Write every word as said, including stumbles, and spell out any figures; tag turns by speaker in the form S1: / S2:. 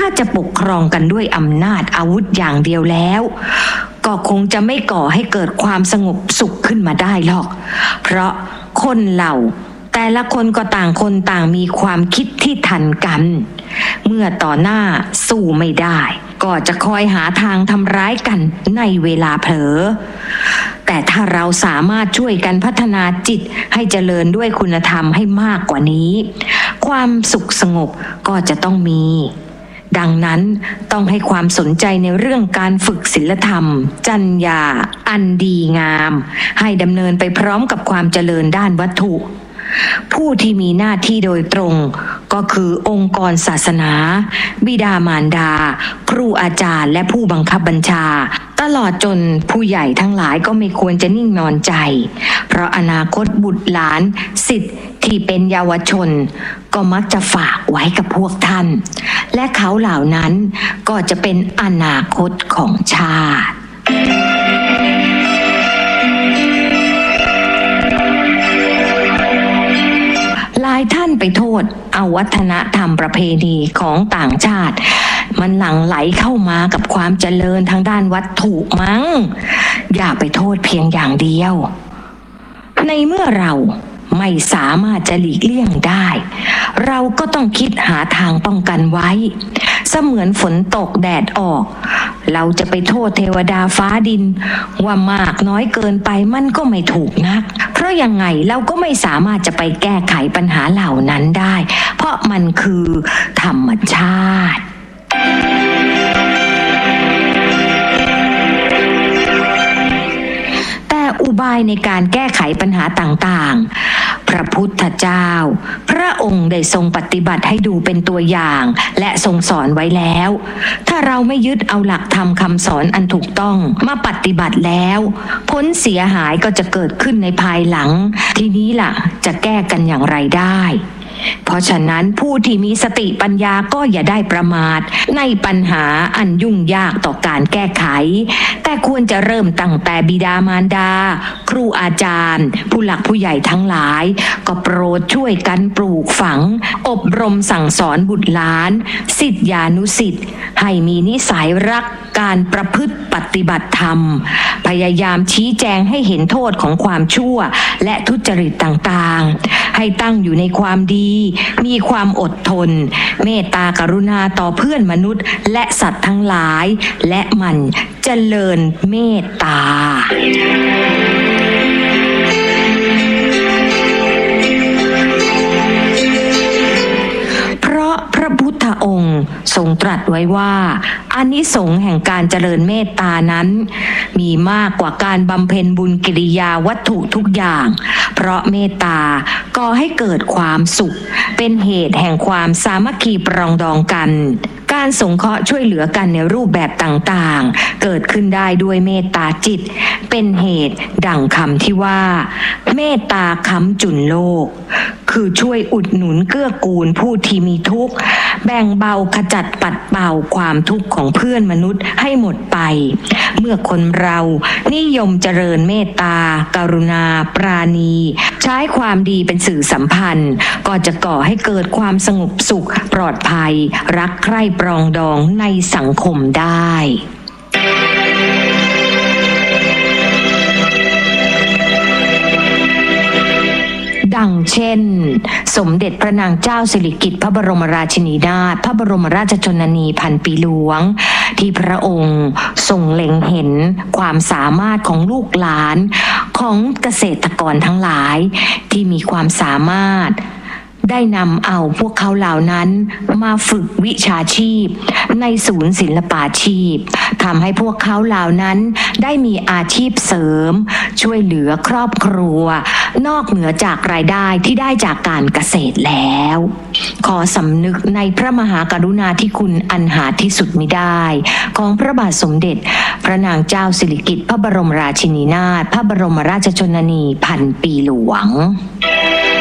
S1: ถ้าจะปกครองกันด้วยอำนาจอาวุธอย่างเดียวแล้วก็คงจะไม่ก่อให้เกิดความสงบสุขขึ้นมาได้หรอกเพราะคนเราแต่ละคนก็ต่างคนต่างมีความคิดที่ทันกันเมื่อต่อหน้าสู้ไม่ได้ก็จะคอยหาทางทำร้ายกันในเวลาเผลอแต่ถ้าเราสามารถช่วยกันพัฒนาจิตให้เจริญด้วยคุณธรรมให้มากกว่านี้ความสุขสงบก็จะต้องมีดังนั้นต้องให้ความสนใจในเรื่องการฝึกศีลธรรมจรรยาอันดีงามให้ดำเนินไปพร้อมกับความเจริญด้านวัตถุผู้ที่มีหน้าที่โดยตรงก็คือองค์กรศาสนาบิดามารดาครูอาจารย์และผู้บังคับบัญชาตลอดจนผู้ใหญ่ทั้งหลายก็ไม่ควรจะนิ่งนอนใจเพราะอนาคตบุตรหลานศิษย์ที่เป็นเยาวชนก็มักจะฝากไว้กับพวกท่านและเขาเหล่านั้นก็จะเป็นอนาคตของชาติหลายท่านไปโทษเอาวัฒนธรรมประเพณีของต่างชาติมันหลั่งไหลเข้ามากับความเจริญทางด้านวัตถุมั้งอย่าไปโทษเพียงอย่างเดียวในเมื่อเราไม่สามารถจะหลีกเลี่ยงได้เราก็ต้องคิดหาทางป้องกันไว้เสมือนฝนตกแดดออกเราจะไปโทษเทวดาฟ้าดินว่ามากน้อยเกินไปมันก็ไม่ถูกนักเพราะยังไงเราก็ไม่สามารถจะไปแก้ไขปัญหาเหล่านั้นได้เพราะมันคือธรรมชาติอุบายในการแก้ไขปัญหาต่างๆพระพุทธเจ้าพระองค์ได้ทรงปฏิบัติให้ดูเป็นตัวอย่างและทรงสอนไว้แล้วถ้าเราไม่ยึดเอาหลักธรรมคำสอนอันถูกต้องมาปฏิบัติแล้วผลเสียหายก็จะเกิดขึ้นในภายหลังทีนี้ล่ะจะแก้กันอย่างไรได้เพราะฉะนั้นผู้ที่มีสติปัญญาก็อย่าได้ประมาทในปัญหาอันยุ่งยากต่อการแก้ไขแต่ควรจะเริ่มตั้งแต่บิดามารดาครูอาจารย์ผู้หลักผู้ใหญ่ทั้งหลายก็โปรดช่วยกันปลูกฝังอบรมสั่งสอนบุตรหลานศิษยานุศิษย์ให้มีนิสัยรักการประพฤติปฏิบัติธรรมพยายามชี้แจงให้เห็นโทษของความชั่วและทุจริตต่างๆให้ตั้งอยู่ในความดีมีความอดทนเมตตากรุณาต่อเพื่อนมนุษย์และสัตว์ทั้งหลายและมันเจริญเมตตาเพราะพระพุทธองค์ทรงตรัสไว้ว่าอานิสงส์แห่งการเจริญเมตตานั้นมีมากกว่าการบำเพ็ญบุญกิริยาวัตถุทุกอย่างเพราะเมตตาก่อให้เกิดความสุขเป็นเหตุแห่งความสามัคคีปรองดองกันการสงเคราะห์ช่วยเหลือกันในรูปแบบต่างๆเกิดขึ้นได้ด้วยเมตตาจิตเป็นเหตุดั่งคำที่ว่าเมตตาค้ำจุนโลกคือช่วยอุดหนุนเกื้อกูลผู้ที่มีทุกข์แบ่งเบาขจัดปัดเป่าความทุกข์ของเพื่อนมนุษย์ให้หมดไปเมื่อคนเรานิยมเจริญเมตตากรุณาปราณีใช้ความดีเป็นสื่อสัมพันธ์ก็จะก่อให้เกิดความสงบสุขปลอดภัยรักใคร่ปรองดองในสังคมได้ดังเช่นสมเด็จพระนางเจ้าสิริกิติ์พระบรมราชินีนาถพระบรมราชชนนีพันปีหลวงที่พระองค์ทรงเล็งเห็นความสามารถของลูกหลานของเกษตรกรทั้งหลายที่มีความสามารถได้นำเอาพวกเขาเหล่านั้นมาฝึกวิชาชีพในศูนย์ศิลปาชีพทำให้พวกเขาเหล่านั้นได้มีอาชีพเสริมช่วยเหลือครอบครัวนอกเหนือจากรายได้ที่ได้จากการเกษตรแล้วขอสำนึกในพระมหากรุณาธิคุณอันหาที่สุดมิได้ของพระบาทสมเด็จพระนางเจ้าสิริกิติ์พระบรมราชินีนาถพระบรมราชชนนีพันปีหลวง